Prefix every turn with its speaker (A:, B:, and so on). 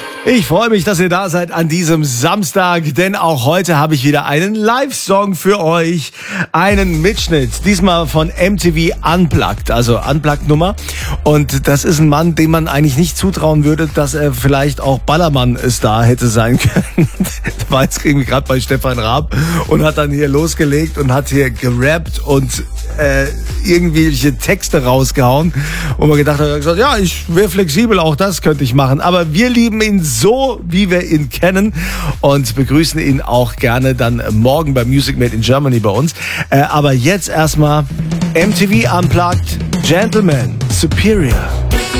A: Ich freue mich, dass ihr da seid an diesem Samstag, denn auch heute habe ich wieder einen Live-Song für euch, einen Mitschnitt, diesmal von MTV Unplugged, also Unplugged-Nummer. Und das ist ein Mann, dem man eigentlich nicht zutrauen würde, dass er vielleicht auch Ballermann-Star hätte sein können. War jetzt irgendwie gerade bei Stefan Raab und hat dann hier losgelegt und hat hier gerappt und irgendwelche Texte rausgehauen, wo man gedacht hat, gesagt, ja, ich wäre flexibel, auch das könnte ich machen. Aber wir lieben ihn so, wie wir ihn kennen und begrüßen ihn auch gerne dann morgen bei Music Made in Germany bei uns. Aber jetzt erstmal MTV Unplugged, Gentleman Superior.